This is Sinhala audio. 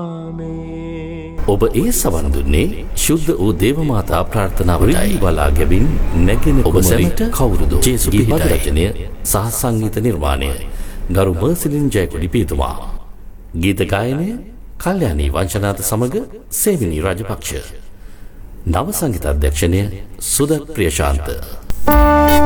ඔබ ඒ සවන් දුන්නේ ශුද්ධ වූ දේවමාතා ප්‍රාර්ථනාවයි. බලා ගැබින් නැගෙන ඔබ සැමට කවුරුද ජේසුගේ පද රචනය සහ සංගීත නිර්මාණය ගරු මර්සිලින් ජයකොඩි පියතුමා. ගීත ගායනය කල්යාණී වංශනාත සමග සේවිනී රාජපක්ෂ. නව සංගීත අධ්‍යක්ෂණය සුදත් ප්‍රියශාන්ත.